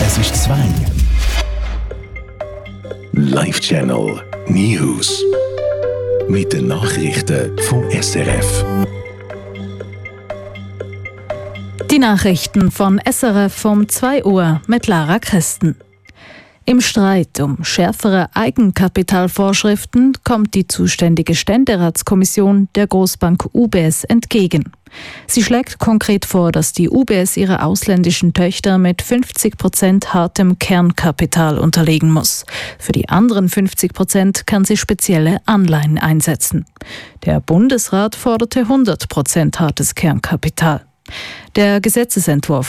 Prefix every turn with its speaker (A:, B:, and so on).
A: Es ist 2. Live Channel News. Mit den Nachrichten vom SRF.
B: Die Nachrichten von SRF um 2 Uhr mit Lara Christen. Im Streit um schärfere Eigenkapitalvorschriften kommt die zuständige Ständeratskommission der Großbank UBS entgegen. Sie schlägt konkret vor, dass die UBS ihre ausländischen Töchter mit 50% hartem Kernkapital unterlegen muss. Für die anderen 50% kann sie spezielle Anleihen einsetzen. Der Bundesrat forderte 100% hartes Kernkapital. Der Gesetzesentwurf